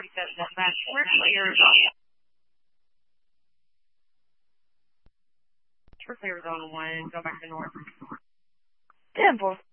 47 dispatch. Where's Arizona? Arizona 1, go back to north. 10-4.